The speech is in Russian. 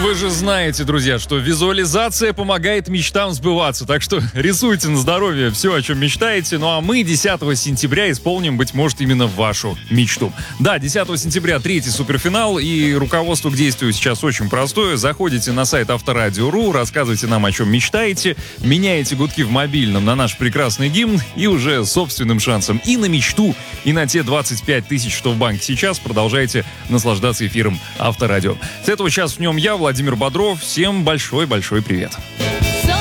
Вы же знаете, друзья, что визуализация помогает мечтам сбываться. Так что рисуйте на здоровье все, о чем мечтаете. Ну а мы 10 сентября исполним, быть может, именно вашу мечту. Да, 10 сентября третий суперфинал, и руководство к действию сейчас очень простое. Заходите на сайт Авторадио.ру, рассказывайте нам, о чем мечтаете, меняете гудки в мобильном на наш прекрасный гимн, и уже собственным шансом и на мечту, и на те 25 тысяч, что в банке сейчас, продолжайте наслаждаться эфиром Авторадио. С этого часа в нем я, Владимир Бодров. Всем большой-большой привет.